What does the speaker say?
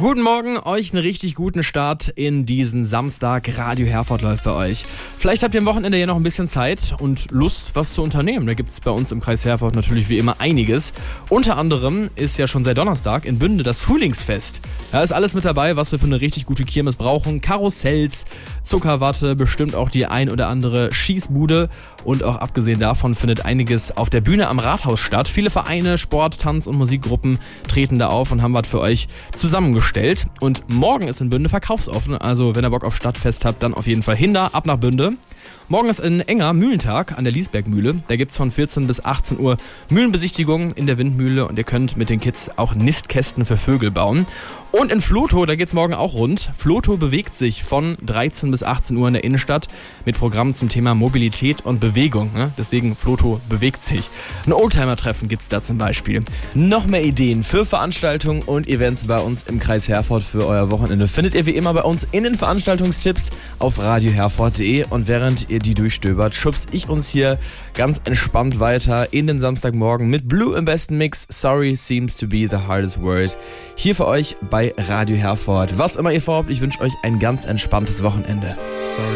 Guten Morgen, euch einen richtig guten Start in diesen Samstag. Radio Herford läuft bei euch. Vielleicht habt ihr am Wochenende ja noch ein bisschen Zeit und Lust, was zu unternehmen. Da gibt es bei uns im Kreis Herford natürlich wie immer einiges. Unter anderem ist ja schon seit Donnerstag in Bünde das Frühlingsfest. Da ist alles mit dabei, was wir für eine richtig gute Kirmes brauchen. Karussells, Zuckerwatte, bestimmt auch die ein oder andere Schießbude. Und auch abgesehen davon findet einiges auf der Bühne am Rathaus statt. Viele Vereine, Sport-, Tanz- und Musikgruppen treten da auf und haben was für euch zusammengestellt. Und morgen ist in Bünde verkaufsoffen, also wenn ihr Bock auf Stadtfest habt, dann auf jeden Fall ab nach Bünde. Morgen ist in Enger Mühlentag an der Liesbergmühle. Da gibt es von 14 bis 18 Uhr Mühlenbesichtigungen in der Windmühle und ihr könnt mit den Kids auch Nistkästen für Vögel bauen. Und in Flotow, da geht es morgen auch rund. Flotow bewegt sich von 13 bis 18 Uhr in der Innenstadt mit Programmen zum Thema Mobilität und Bewegung. Ne? Deswegen Flotow bewegt sich. Ein Oldtimer-Treffen gibt es da zum Beispiel. Noch mehr Ideen für Veranstaltungen und Events bei uns im Kreis Herford für euer Wochenende findet ihr wie immer bei uns in den Veranstaltungstipps auf radioherford.de. Und während ihr die durchstöbert, schubs ich uns hier ganz entspannt weiter in den Samstagmorgen mit Blue im besten Mix. Sorry seems to be the hardest word. Hier für euch bei Radio Herford. Was immer ihr vorhabt, ich wünsche euch ein ganz entspanntes Wochenende. Sorry.